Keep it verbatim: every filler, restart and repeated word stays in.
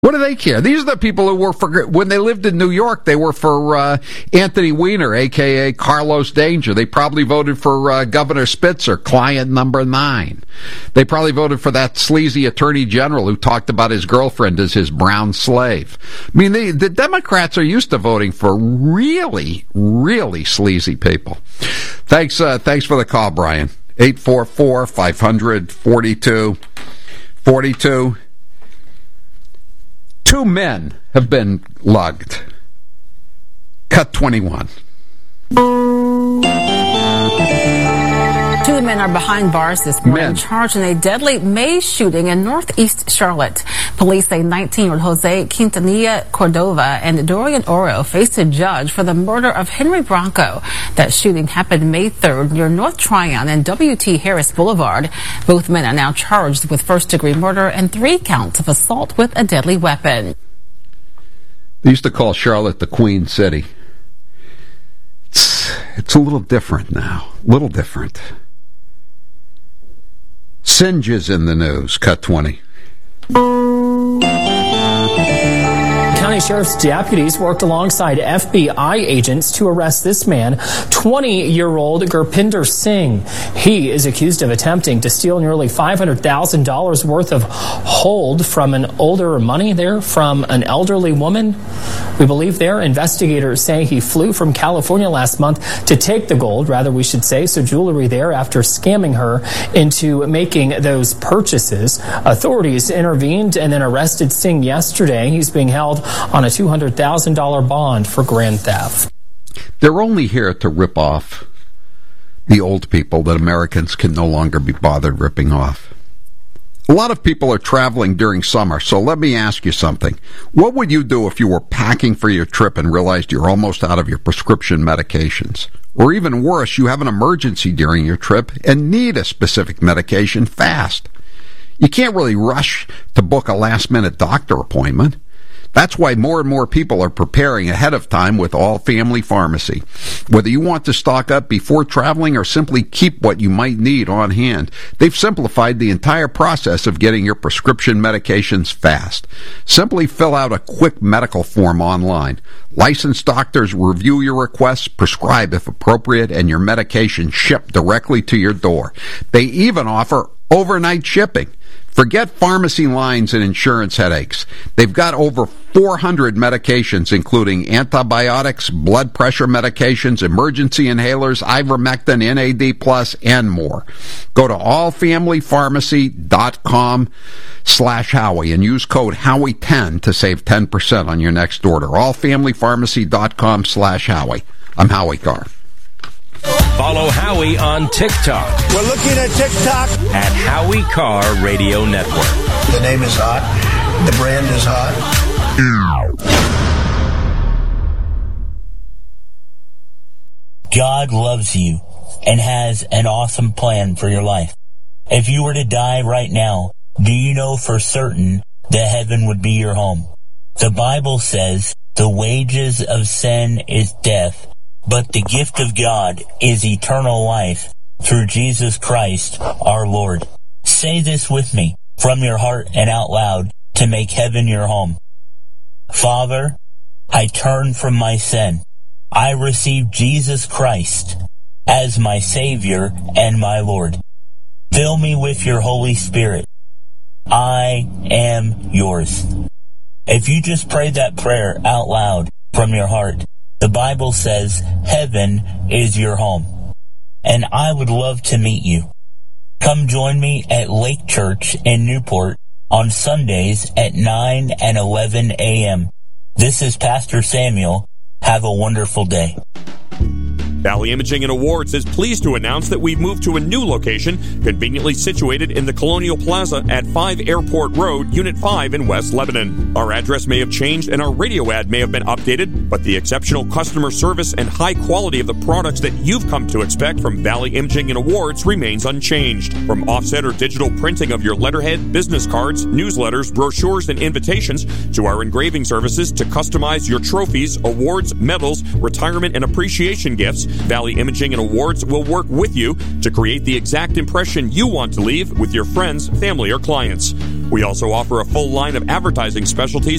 What do they care? These are the people who were for, when they lived in New York, they were for uh, Anthony Weiner, a k a. Carlos Danger. They probably voted for uh, Governor Spitzer, client number nine. They probably voted for that sleazy attorney general who talked about his girlfriend as his brown slave. I mean, they, the Democrats are used to voting for really, really sleazy people. Thanks, uh, thanks for the call, Brian. eight four four, five hundred, forty-two forty-two. Two men have been lugged. Cut twenty-one. Two men are behind bars this morning, men. charged in a deadly maze shooting in northeast Charlotte. Police say nineteen-year-old Jose Quintanilla Cordova and Dorian Oro faced a judge for the murder of Henry Bronco. That shooting happened May third near North Tryon and W T Harris Boulevard. Both men are now charged with first-degree murder and three counts of assault with a deadly weapon. They used to call Charlotte the Queen City. It's, it's a little different now. A little different. Singes in the news. Cut twenty. County Sheriff's deputies worked alongside F B I agents to arrest this man, twenty-year-old Gurpinder Singh. He is accused of attempting to steal nearly five hundred thousand dollars worth of hold from an older money there from an elderly woman. We believe there, investigators say he flew from California last month to take the gold, rather we should say, so jewelry there, after scamming her into making those purchases. Authorities intervened and then arrested Singh yesterday. He's being held on a two hundred thousand dollars bond for grand theft. They're only here to rip off the old people that Americans can no longer be bothered ripping off. A lot of people are traveling during summer, so let me ask you something. What would you do if you were packing for your trip and realized you're almost out of your prescription medications? Or even worse, you have an emergency during your trip and need a specific medication fast. You can't really rush to book a last-minute doctor appointment. That's why more and more people are preparing ahead of time with All Family Pharmacy. Whether you want to stock up before traveling or simply keep what you might need on hand, they've simplified the entire process of getting your prescription medications fast. Simply fill out a quick medical form online. Licensed doctors review your requests, prescribe if appropriate, and your medication shipped directly to your door. They even offer overnight shipping. Forget pharmacy lines and insurance headaches. They've got over four hundred medications, including antibiotics, blood pressure medications, emergency inhalers, ivermectin, N A D plus, and more. Go to allfamilypharmacy.com slash Howie and use code Howie ten to save ten percent on your next order. allfamilypharmacy.com slash Howie. I'm Howie Carr. Follow Howie on TikTok. We're looking at TikTok at Howie Carr Radio Network. The name is hot. The brand is hot. God loves you and has an awesome plan for your life. If you were to die right now, do you know for certain that heaven would be your home? The Bible says the wages of sin is death, but the gift of God is eternal life through Jesus Christ our Lord. Say this with me from your heart and out loud to make heaven your home. Father, I turn from my sin. I receive Jesus Christ as my Savior and my Lord. Fill me with your Holy Spirit. I am yours. If you just prayed that prayer out loud from your heart, the Bible says heaven is your home. And I would love to meet you. Come join me at Lake Church in Newport on Sundays at nine and eleven a.m. This is Pastor Samuel. Have a wonderful day. Valley Imaging and Awards is pleased to announce that we've moved to a new location, conveniently situated in the Colonial Plaza at five Airport Road, Unit five in West Lebanon. Our address may have changed and our radio ad may have been updated, but the exceptional customer service and high quality of the products that you've come to expect from Valley Imaging and Awards remains unchanged. From offset or digital printing of your letterhead, business cards, newsletters, brochures, and invitations, to our engraving services to customize your trophies, awards, medals, retirement, and appreciation gifts, Valley Imaging and Awards will work with you to create the exact impression you want to leave with your friends, family, or clients. We also offer a full line of advertising specialties